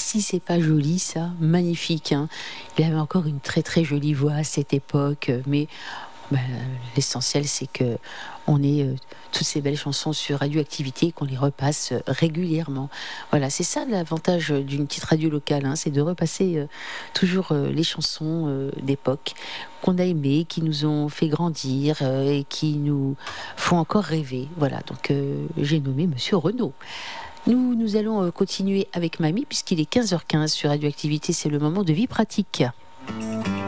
si c'est pas joli ça, magnifique. Hein. Il avait encore une très très jolie voix à cette époque, mais ben, l'essentiel c'est que on ait toutes ces belles chansons sur Radioactivité et qu'on les repasse régulièrement. Voilà, c'est ça l'avantage d'une petite radio locale, hein, c'est de repasser toujours les chansons d'époque qu'on a aimées, qui nous ont fait grandir et qui nous font encore rêver. Voilà, donc j'ai nommé Monsieur Renaud. Nous allons continuer avec Mamie puisqu'il est 15h15 sur Radioactivité, c'est le moment de vie pratique.